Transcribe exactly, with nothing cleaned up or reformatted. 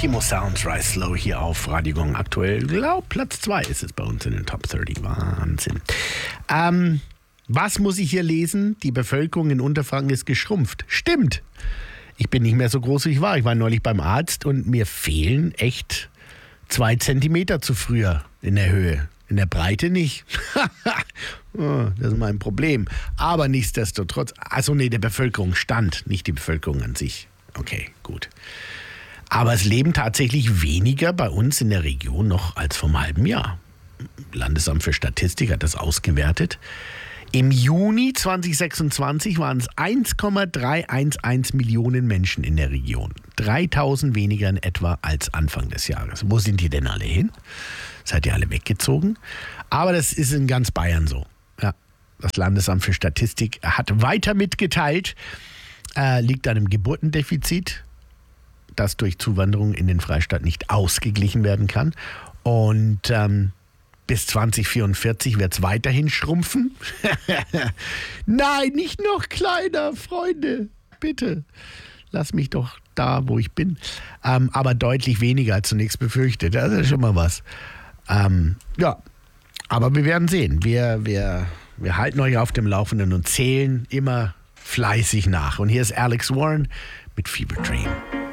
Timo Sounds, Rise Slow hier auf Radio Gong. Aktuell, glaub, Platz zwei ist es bei uns in den Top dreißig. Wahnsinn. Ähm, was muss ich hier lesen? Die Bevölkerung in Unterfranken ist geschrumpft. Stimmt. Ich bin nicht mehr so groß, wie ich war. Ich war neulich beim Arzt und mir fehlen echt zwei Zentimeter zu früher in der Höhe. In der Breite nicht. Oh, das ist mein Problem. Aber nichtsdestotrotz, also nee, der Bevölkerungsstand, nicht die Bevölkerung an sich. Okay, gut. Aber es leben tatsächlich weniger bei uns in der Region noch als vor einem halben Jahr. Landesamt für Statistik hat das ausgewertet. Im Juni zwanzig sechsundzwanzig waren es eins Komma dreihundertelf Millionen Menschen in der Region. dreitausend weniger in etwa als Anfang des Jahres. Wo sind die denn alle hin? Seid ihr alle weggezogen? Aber das ist in ganz Bayern so. Ja, das Landesamt für Statistik hat weiter mitgeteilt, äh, liegt an einem Geburtendefizit, das durch Zuwanderung in den Freistaat nicht ausgeglichen werden kann. Und ähm, bis zwanzig vierundvierzig wird es weiterhin schrumpfen. Nein, nicht noch kleiner, Freunde. Bitte, lass mich doch da, wo ich bin. Ähm, aber deutlich weniger als zunächst befürchtet. Das ist schon mal was. Ähm, ja, aber wir werden sehen. Wir, wir, wir halten euch auf dem Laufenden und zählen immer fleißig nach. Und hier ist Alex Warren mit Fever Dream.